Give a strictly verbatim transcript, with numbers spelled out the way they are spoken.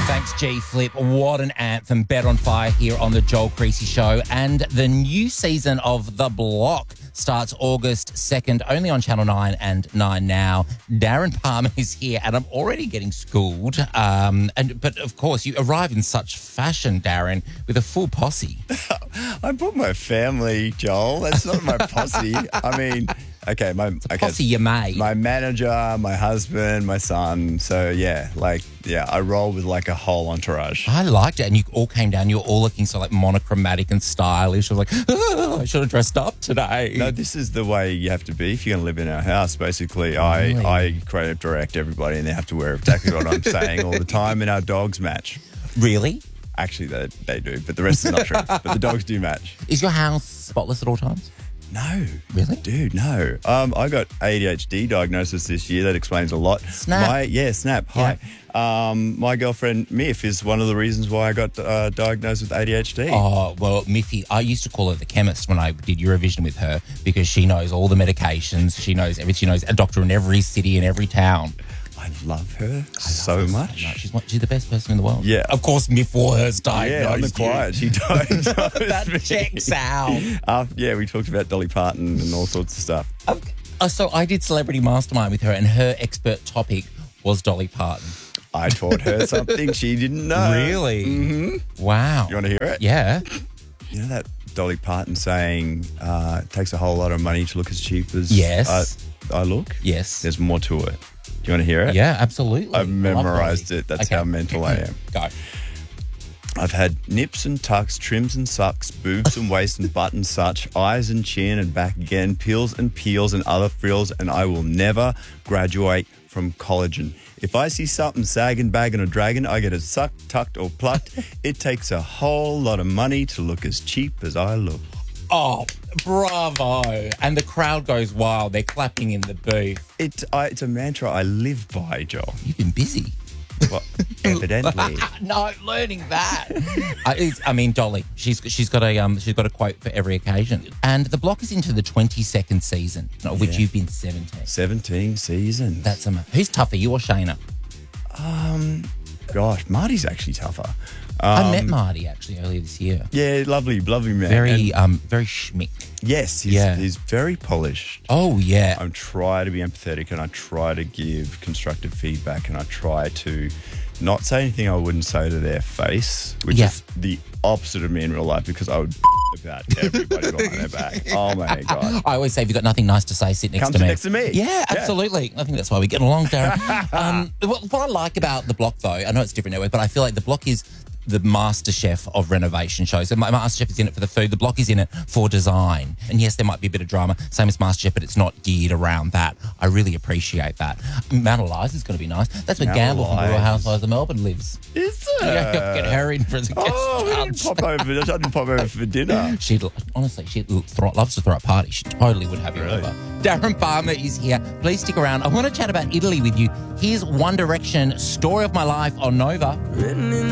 Thanks, G Flip. What an anthem. Bet on Fire here on the Joel Creasy Show. And the new season of The Block starts August second, only on Channel nine and nine Now. Darren Palmer is here, and I'm already getting schooled. Um, and But, of course, you arrive in such fashion, Darren, with a full posse. I brought my family, Joel. That's not my posse. I mean... Okay, my okay, Posse you made. My manager, my husband, my son. So yeah, like yeah, I roll with like a whole entourage. I liked it, and you all came down. You were all looking so like monochromatic and stylish. I was like, oh, I should have dressed up today. No, this is the way you have to be if you're going to live in our house. Basically, Really? I I creative direct everybody, and they have to wear exactly what I'm saying all the time. And our dogs match. Really? Actually, they they do, but the rest is not true. But the dogs do match. Is your house spotless at all times? No. Really? Dude, no. Um, I got A D H D diagnosis this year. That explains a lot. Snap. My, yeah, Snap. Hi. Um, my girlfriend, Miff, is one of the reasons why I got uh, diagnosed with A D H D. Oh, well, Miffy, I used to call her the chemist when I did Eurovision with her because she knows all the medications. She knows everything. She knows a doctor in every city and every town. I love her I so love her much. So much. She's, one- she's the best person in the world. Yeah. Of course, Miff Warhurst diagnosed Yeah, on the quiet. She diagnosed That me. checks out. Uh, yeah, we talked about Dolly Parton and all sorts of stuff. Um, uh, so I did Celebrity Mastermind with her, and her expert topic was Dolly Parton. I taught her something she didn't know. Really? Mm-hmm. Wow. You want to hear it? Yeah. You know that Dolly Parton saying, uh, it takes a whole lot of money to look as cheap as Yes. I, I look? Yes. There's more to it. Do you want to hear it? Yeah, absolutely. I've memorized Lovely. it. That's Okay. how mental I am. Go. I've had nips and tucks, trims and sucks, boobs and waist and butt and such, eyes and chin and back again, peels and peels and other frills, and I will never graduate from collagen. If I see something sagging, bagging or dragging, I get it sucked, tucked or plucked. It takes a whole lot of money to look as cheap as I look. Oh, bravo. And the crowd goes wild. They're clapping in the booth. It, I, it's a mantra I live by, Joel. You've been busy. Well, evidently. No, learning that. I, it's, I mean, Dolly, she's she's got a um she's got a quote for every occasion. And The Block is into the twenty-second season, of which Yeah. you've been seventeen. seventeen seasons. That's amazing. Who's tougher, you or Shayna? Um, gosh, Marty's actually tougher. I Um, met Marty actually earlier this year. Yeah, lovely, lovely man. Very And um very schmick. yes, he's, Yeah. he's very polished. Oh yeah. I try to be empathetic and I try to give constructive feedback and I try to not say anything I wouldn't say to their face, which Yeah. is the opposite of me in real life because I would about everybody behind their back. Oh my God. I always say, if you've got nothing nice to say, sit next Come to sit me. next to me. Yeah, Yeah. absolutely. I think that's why we get along, Darren. um, what, what I like about The Block, though, I know it's a different network, but I feel like The Block is the master chef of renovation shows. So my master chef is in it for the food. The Block is in it for design. And yes, there might be a bit of drama, same as MasterChef, but it's not geared around that. I really appreciate that. Mount Eliza is going to be nice. That's where Mount Gamble from the Real Eliza. Housewives of Melbourne lives. Is Yeah, it? get her in for as a guest Oh, we didn't judge. pop over. I didn't pop over for dinner. She honestly, she thro- loves to throw a party. She totally would have you Really? over. Darren Palmer is here. Please stick around. I want to chat about Italy with you. Here's One Direction, Story of My Life on Nova. Written in